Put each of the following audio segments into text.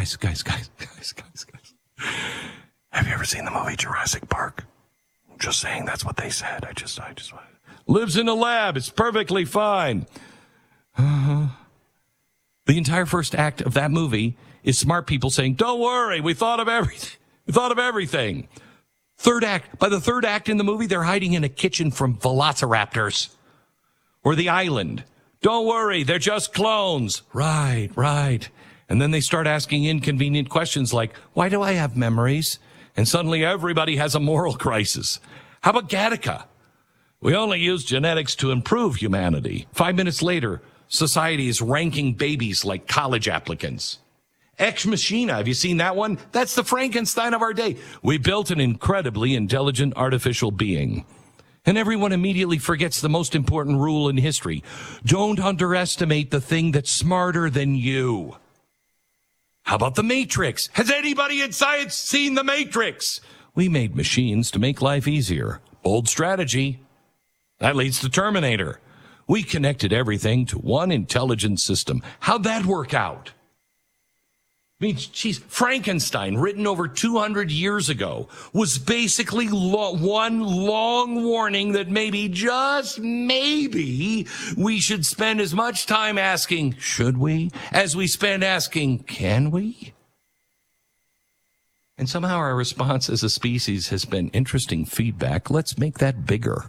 guys. Have you ever seen the movie Jurassic Park? Just saying, that's what they said. I just lives in a lab. It's perfectly fine. The entire first act of that movie is smart people saying, don't worry, we thought of everything. By the third act in the movie, they're hiding in a kitchen from velociraptors. Or The Island. Don't worry, they're just clones. Right. And then they start asking inconvenient questions like, why do I have memories? And suddenly everybody has a moral crisis. How about Gattaca? We only use genetics to improve humanity. 5 minutes later, society is ranking babies like college applicants. Ex Machina, have you seen that one? That's the Frankenstein of our day. We built an incredibly intelligent artificial being. And everyone immediately forgets the most important rule in history. Don't underestimate the thing that's smarter than you. How about The Matrix? Has anybody in science seen The Matrix? We made machines to make life easier. Bold strategy. That leads to Terminator. We connected everything to one intelligent system. How'd that work out? I mean, geez, Frankenstein, written over 200 years ago, was basically one long warning that maybe, just maybe, we should spend as much time asking, should we, as we spend asking, can we? And somehow our response as a species has been interesting feedback. Let's make that bigger.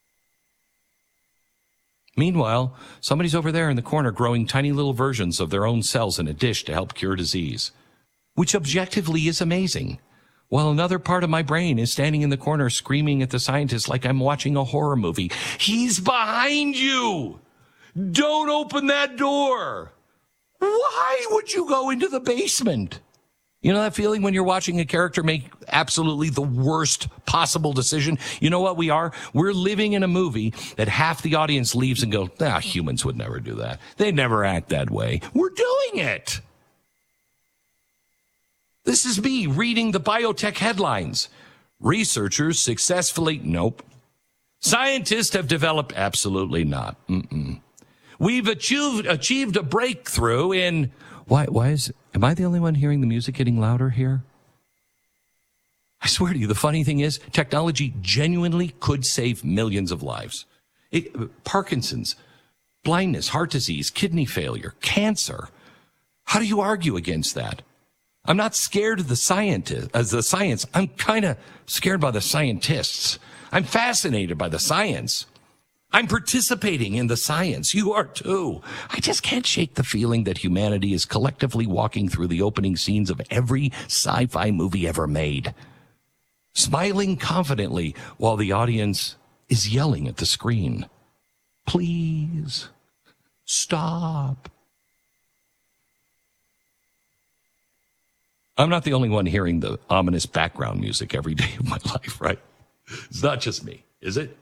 Meanwhile, somebody's over there in the corner growing tiny little versions of their own cells in a dish to help cure disease, which objectively is amazing, while another part of my brain is standing in the corner screaming at the scientist like I'm watching a horror movie. He's behind you! Don't open that door! Why would you go into the basement? You know that feeling when you're watching a character make absolutely the worst possible decision? You know what we are? We're living in a movie that half the audience leaves and goes, humans would never do that. They'd never act that way. We're doing it. This is me reading the biotech headlines. Researchers successfully, nope. Scientists have developed, absolutely not. We've achieved a breakthrough in... Am I the only one hearing the music getting louder here? I swear to you, the funny thing is, technology genuinely could save millions of lives. Parkinson's, blindness, heart disease, kidney failure, cancer. How do you argue against that? I'm not scared of the science. I'm kind of scared by the scientists. I'm fascinated by the science. I'm participating in the science. You are too. I just can't shake the feeling that humanity is collectively walking through the opening scenes of every sci-fi movie ever made, smiling confidently while the audience is yelling at the screen. Please stop. I'm not the only one hearing the ominous background music every day of my life, right? It's not just me, is it?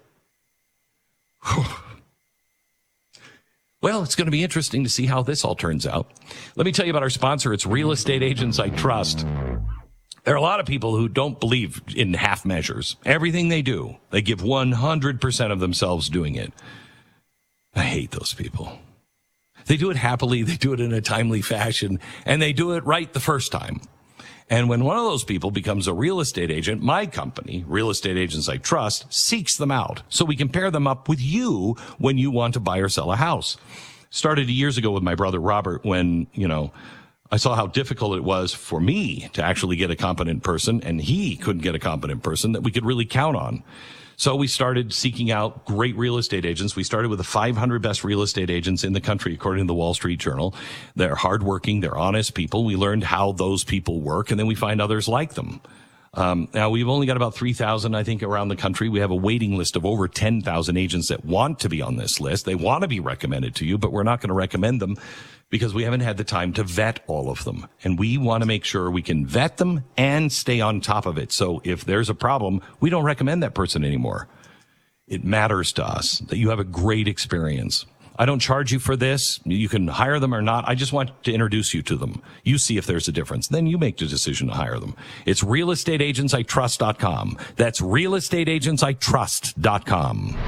Well, it's going to be interesting to see how this all turns out. Let me tell you about our sponsor. It's Real Estate Agents I Trust. There are a lot of people who don't believe in half measures. Everything they do, they give 100% of themselves doing it. I hate those people. They do it happily, they do it in a timely fashion, and they do it right the first time. And when one of those people becomes a real estate agent, my company, Real Estate Agents I Trust, seeks them out so we can pair them up with you when you want to buy or sell a house. Started years ago with my brother Robert when, I saw how difficult it was for me to actually get a competent person, and he couldn't get a competent person that we could really count on. So we started seeking out great real estate agents. We started with the 500 best real estate agents in the country, according to the Wall Street Journal. They're hardworking. They're honest people. We learned how those people work, and then we find others like them. Now, we've only got about 3,000, I think, around the country. We have a waiting list of over 10,000 agents that want to be on this list. They want to be recommended to you, but we're not going to recommend them because we haven't had the time to vet all of them. And we want to make sure we can vet them and stay on top of it. So if there's a problem, we don't recommend that person anymore. It matters to us that you have a great experience. I don't charge you for this. You can hire them or not. I just want to introduce you to them. You see if there's a difference. Then you make the decision to hire them. It's realestateagentsitrust.com. That's realestateagentsitrust.com.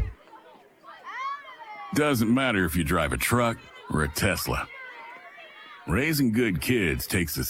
Doesn't matter if you drive a truck or a Tesla. Raising good kids takes a